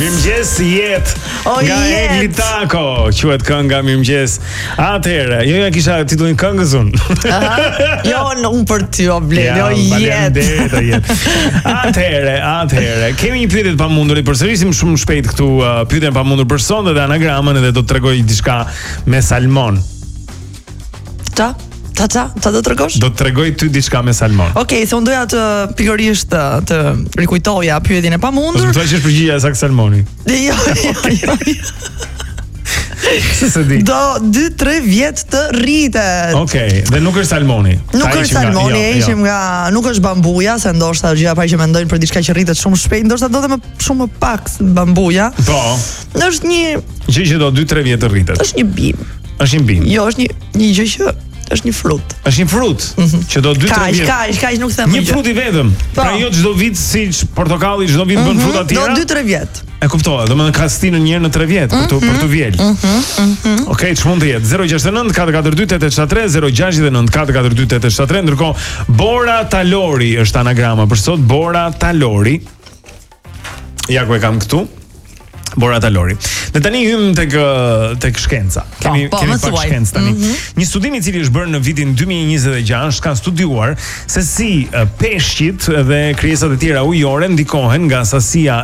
Mirëmëngjes jetë. Nga Eglitako, quhet kënga Mirëmëngjes. Atëherë, jo ja kisha titullin këngës unë. Jo, unë për ty o Blen, jo jetë. Atëherë, kemi një pyetje të pamundur, i përsërisim shumë shpejt këtu pyetjen e pamundur për sonte dhe anagramën edhe do të tregoj diçka me salmon. Ta do të tregosh? Do të tregoj ty diçka me salmon. Okej, se unë doja të pikërisht të rikujtoja pyetjen e pamundur. Do të thashësh përgjigjja e saktë salmoni. Jo. Se di. Do 2-3 vjet të rritet. Okej, dhe nuk është salmoni. Nuk është salmoni, ishim nga nuk është bambuja, se ndoshta gjëja parë që mendojnë për diçka që rritet shumë shpejt, ndoshta do të më shumë më pak se bambuja. Po. Është një gjë që do 2-3 vjet të rritet. Është një bim. Është një bim. Jo, është një gjë që është një frut. Është një frut që do 2-3 vjet. Kaq nuk them. Një frut i vetëm. Pra jo çdo vit siç portokalli çdo vit bën fruta të tjera. Do 2-3 vjet. E kuptova, domethënë ka stinën një herë në 3 vjet për të vjel. Okej, ç'mund të jetë? 069 442 873 069 442 873. Ndërkohë Bora Talori është anagrama për sot. Bora Talori. Ja ku e kam këtu. Bora Talori. Dhe tani hym tek shkenca. Kemi pak shkencë tani. Një studim i cili është bërë në vitin 2026 ka studiuar se si peshqit dhe krijesat e tjera ujore ndikohen nga sasia